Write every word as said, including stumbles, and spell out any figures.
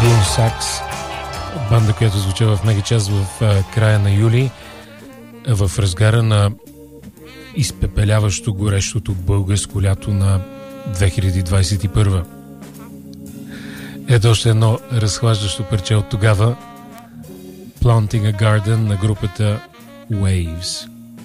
Сакс, банда, която звуча в Мегачас в а, края на юли, в разгара на изпепеляващо горещото българско лято на две хиляди двадесет и първа. Ето още едно разхлаждащо парче от тогава, Planting a Garden на групата Waves.